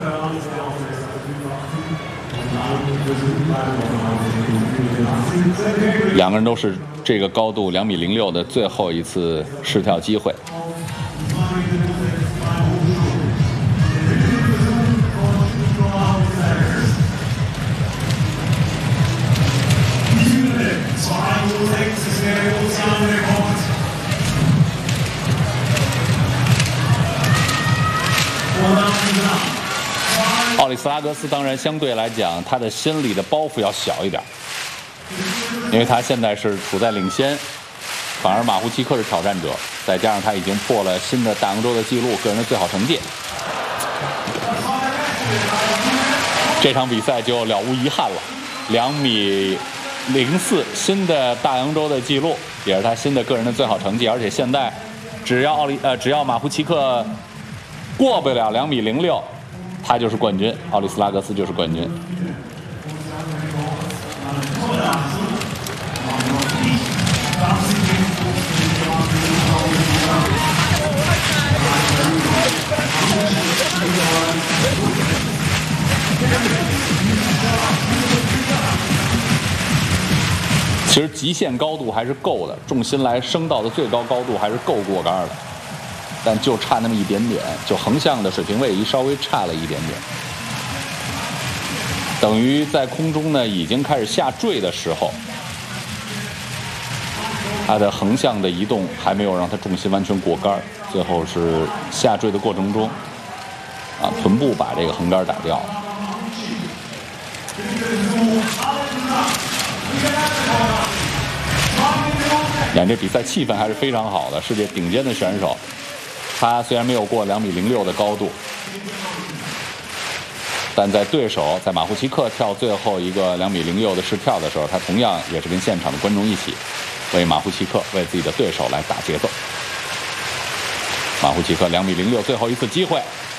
两个人都是这个高度2.06米的最后一次试跳机会。奥里斯拉格斯当然相对来讲，他的心里的包袱要小一点，因为他现在是处在领先，反而马胡奇克是挑战者，再加上他已经破了新的大洋洲的纪录，个人的最好成绩，这场比赛就了无遗憾了。2.04米，新的大洋洲的纪录，也是他新的个人的最好成绩，而且现在只要马胡奇克过不了2.06米，他就是冠军，奥里斯拉格斯就是冠军。其实极限高度还是够的，重心来升到的最高高度还是够过杆的。但就差那么一点点，就横向的水平位移稍微差了一点点，等于在空中呢已经开始下坠的时候，他的横向的移动还没有让他重心完全过杆，最后是下坠的过程中，臀部把这个横杆打掉了。眼这比赛气氛还是非常好的，世界顶尖的选手。他虽然没有过2.06米的高度，但在对手在马胡奇克跳最后一个2.06米的试跳的时候，他同样也是跟现场的观众一起为马胡奇克为自己的对手来打节奏。马胡奇克2.06米最后一次机会，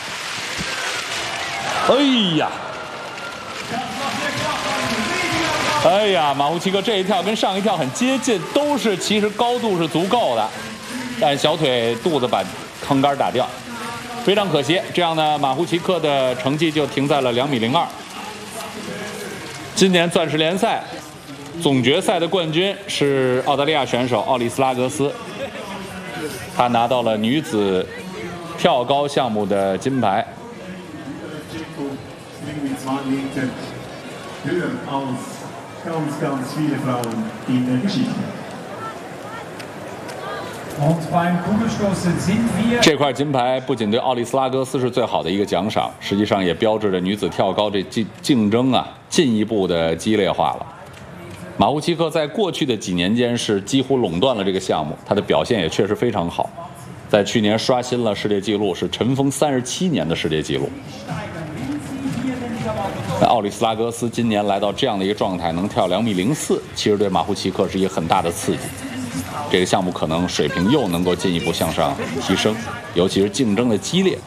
哎呀，马胡奇克这一跳跟上一跳很接近，都是其实高度是足够的，但小腿肚子把横杆打掉，非常可惜。这样呢，马胡奇克的成绩就停在了2.02米。今年钻石联赛总决赛的冠军是澳大利亚选手奥里斯拉格斯，他拿到了女子跳高项目的金牌。这块金牌不仅对奥里斯拉格斯是最好的一个奖赏，实际上也标志着女子跳高这竞争进一步的激烈化了。马胡奇克在过去的几年间是几乎垄断了这个项目，他的表现也确实非常好，在去年刷新了世界纪录，是尘封37年的世界纪录。奥里斯拉格斯今年来到这样的一个状态，能跳2.04米，其实对马胡奇克是一个很大的刺激。这个项目可能水平又能够进一步向上提升，尤其是竞争的激烈。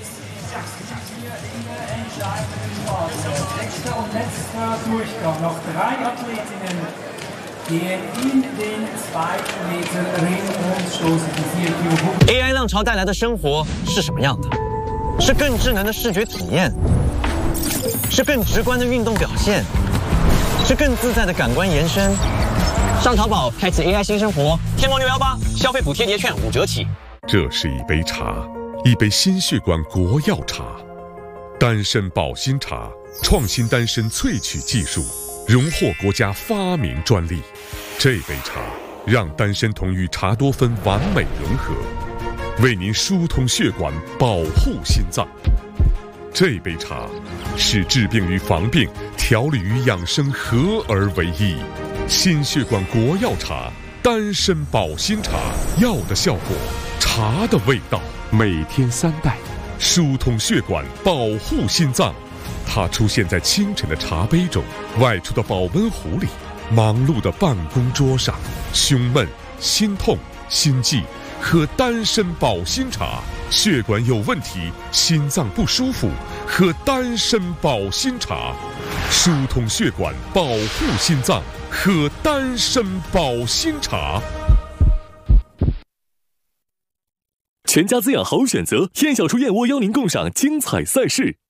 AI 浪潮带来的生活是什么样的？是更智能的视觉体验，是更直观的运动表现，是更自在的感官延伸。上淘宝开启 AI 新生活，天猫618消费补贴节券5折起。 这是一杯茶，一杯心血管国药茶，丹参保心茶，创新丹参萃取技术，荣获国家发明专利。这杯茶让丹参酮与茶多酚完美融合，为您疏通血管，保护心脏。这杯茶使治病与防病、调理与养生合而为一。心血管国药茶，丹参保心茶，药的效果，茶的味道，每天3袋，疏通血管，保护心脏。它出现在清晨的茶杯中，外出的保温壶里，忙碌的办公桌上。胸闷、心痛、心悸，喝丹参保心茶。血管有问题，心脏不舒服，喝丹参保心茶。疏通血管，保护心脏，喝丹参保心茶。 全家滋养好选择，燕小厨燕窝邀您共赏精彩赛事。